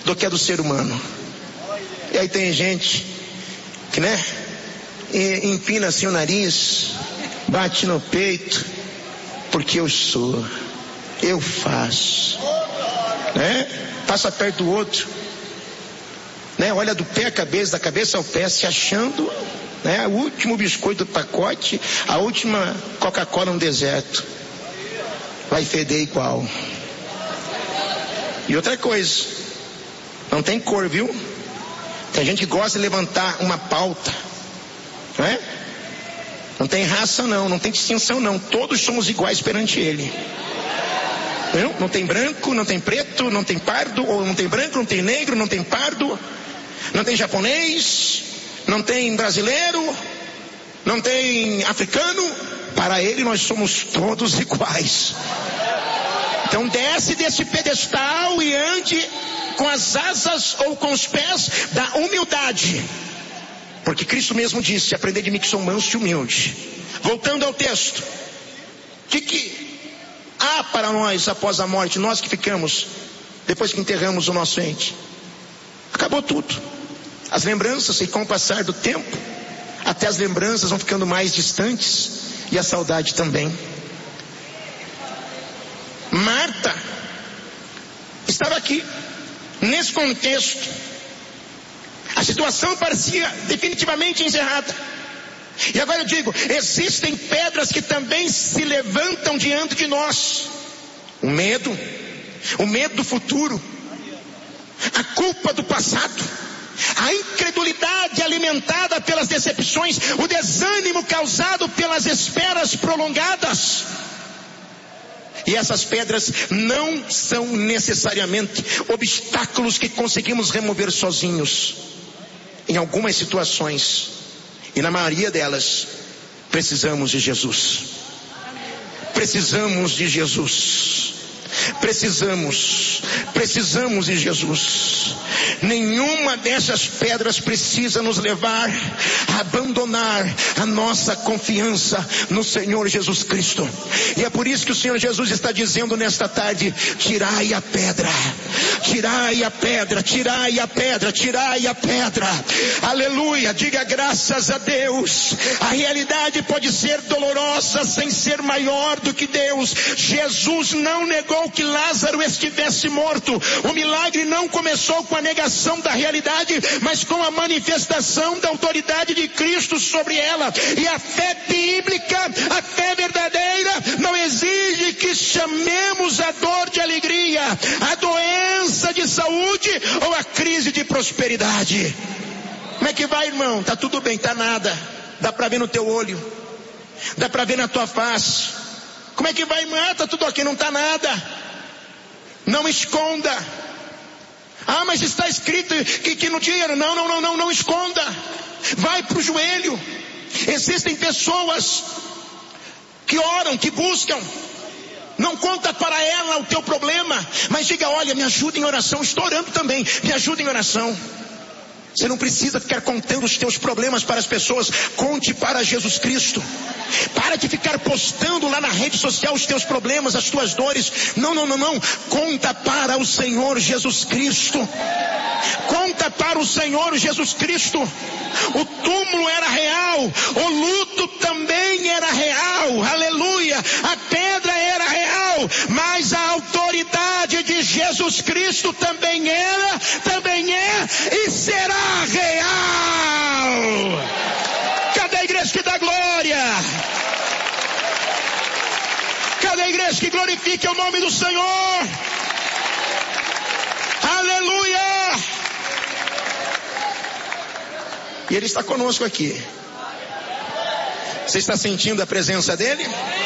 do que a do ser humano. E aí tem gente que, empina assim o nariz, bate no peito, porque eu sou, eu faço, passa perto do outro, olha do pé à cabeça, da cabeça ao pé, se achando, o último biscoito do pacote, a última Coca-Cola no deserto. Vai feder igual. E outra coisa, não tem cor, viu? Tem gente que gosta de levantar uma pauta, não tem raça não tem distinção não, todos somos iguais perante Ele. Não tem branco, não tem preto, não tem pardo, ou não tem branco, não tem negro, não tem pardo, não tem japonês, não tem brasileiro, não tem africano. Para Ele nós somos todos iguais. Então desce desse pedestal e ande com as asas ou com os pés da humildade. Porque Cristo mesmo disse: aprendei de mim que sou manso e humilde. Voltando ao texto, o que há para nós após a morte? Nós que ficamos depois que enterramos o nosso ente. Acabou tudo. As lembranças, e com o passar do tempo, até as lembranças vão ficando mais distantes, e a saudade também. Marta estava aqui, nesse contexto. A situação parecia definitivamente encerrada. E agora eu digo, existem pedras que também se levantam diante de nós. O medo do futuro, a culpa do passado, a incredulidade alimentada pelas decepções, o desânimo causado pelas esperas prolongadas. E essas pedras não são necessariamente obstáculos que conseguimos remover sozinhos. Em algumas situações, e na maioria delas, precisamos de Jesus. Precisamos de Jesus. Precisamos de Jesus. Nenhuma dessas pedras precisa nos levar a abandonar a nossa confiança no Senhor Jesus Cristo. E é por isso que o Senhor Jesus está dizendo nesta tarde: tirai a pedra, tirai a pedra, tirai a pedra, tirai a pedra. Aleluia, diga graças a Deus. A realidade pode ser dolorosa sem ser maior do que Deus. Jesus não negou que Lázaro estivesse morto. O milagre não começou com a negação da realidade, mas com a manifestação da autoridade de Cristo sobre ela. E a fé bíblica, a fé verdadeira, não exige que chamemos a dor de alegria, a doença de saúde ou a crise de prosperidade. Como é que vai, irmão? Tá tudo bem, tá nada. Dá para ver no teu olho, dá para ver na tua face. Como é que vai, irmã? Tá tudo ok, não tá nada. Não esconda. Ah, mas está escrito que no dinheiro. Não esconda. Vai para o joelho. Existem pessoas que oram, que buscam. Não conta para ela o teu problema, mas diga: olha, me ajuda em oração. Estou orando também, me ajuda em oração. Você não precisa ficar contando os teus problemas para as pessoas. Conte para Jesus Cristo. Para de ficar postando lá na rede social os teus problemas, as tuas dores. Não. Conta para o Senhor Jesus Cristo. Conta para o Senhor Jesus Cristo. O túmulo era real, o luto também era real, aleluia. A pedra era real, mas a autoridade de Jesus Cristo também era, também é e será real. Cadê a igreja que dá glória? Cadê a igreja que glorifica o nome do Senhor? Aleluia! E Ele está conosco aqui. Você está sentindo a presença dEle?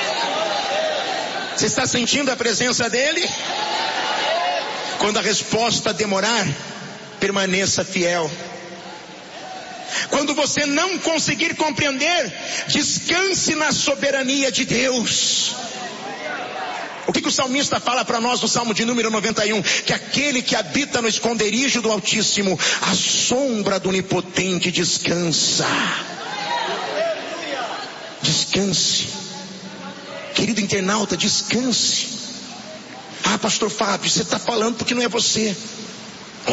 Você está sentindo a presença dEle? Quando a resposta demorar, permaneça fiel. Quando você não conseguir compreender, descanse na soberania de Deus. O que o salmista fala para nós no Salmo de número 91? Que aquele que habita no esconderijo do Altíssimo, a sombra do Onipotente descansa. Descanse. Querido internauta, descanse. Ah, pastor Fábio, você está falando porque não é você.